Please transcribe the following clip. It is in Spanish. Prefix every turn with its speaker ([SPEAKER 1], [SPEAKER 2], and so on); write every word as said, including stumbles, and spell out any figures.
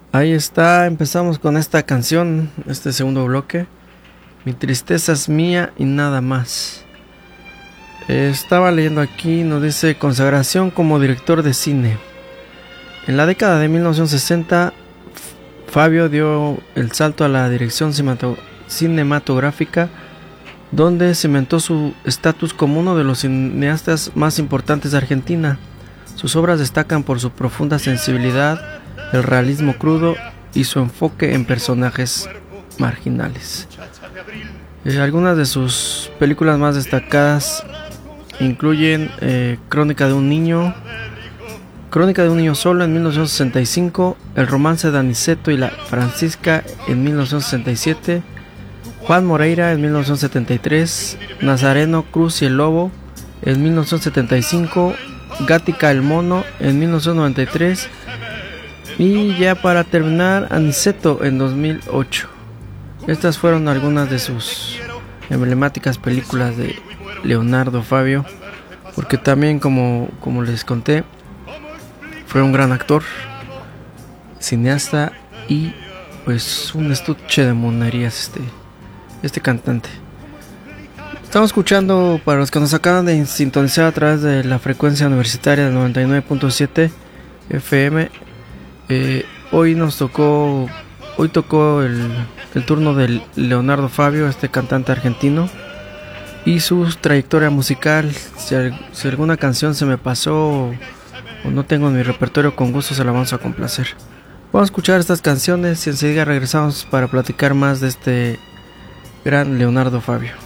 [SPEAKER 1] Ahí está, empezamos con esta canción, este segundo bloque. Mi tristeza es mía y nada más. Eh, estaba leyendo aquí, nos dice consagración como director de cine. En la década de mil novecientos sesenta, Fabio dio el salto a la dirección cinematográfica, donde cimentó su estatus como uno de los cineastas más importantes de Argentina. Sus obras destacan por su profunda sensibilidad, el realismo crudo y su enfoque en personajes marginales. Eh, algunas de sus películas más destacadas incluyen eh, Crónica de un niño, Crónica de un niño solo en mil novecientos sesenta y cinco, El romance de Aniceto y la Francisca en mil novecientos sesenta y siete, Juan Moreira en mil novecientos setenta y tres, Nazareno, Cruz y el Lobo en mil novecientos setenta y cinco, Gatica el mono en mil novecientos noventa y tres y ya para terminar Aniceto en dos mil ocho. Estas fueron algunas de sus emblemáticas películas de Leonardo Fabio, porque también como, como les conté, fue un gran actor, cineasta y pues un estuche de monerías este, este cantante. Estamos escuchando, para los que nos acaban de sintonizar a través de la frecuencia universitaria del noventa y nueve punto siete F M, eh, hoy nos tocó, hoy tocó el, el turno de Leonardo Fabio, este cantante argentino, y su trayectoria musical. Si, si alguna canción se me pasó o no tengo en mi repertorio, con gusto se la vamos a complacer. Vamos a escuchar estas canciones y enseguida regresamos para platicar más de este gran Leonardo Fabio.